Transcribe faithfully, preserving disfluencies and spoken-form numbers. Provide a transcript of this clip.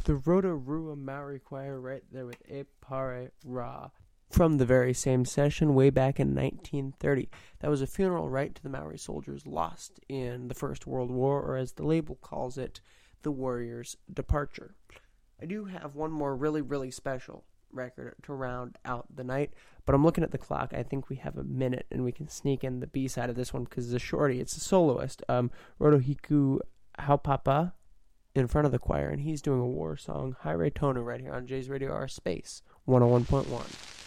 The Rotorua Maori Choir right there with E Pare Ra from the very same session way back in nineteen thirty. That was a funeral rite to the Maori soldiers lost in the First World War, or as the label calls it, the Warriors' Departure. I do have one more really, really special record to round out the night, but I'm looking at the clock. I think we have a minute, and we can sneak in the B-side of this one because it's a shorty. It's a soloist, um, Rotohiku Haupapa, in front of the choir, and he's doing a war song, Haere Tonu, right here on Jay's Radio R Space one oh one point one.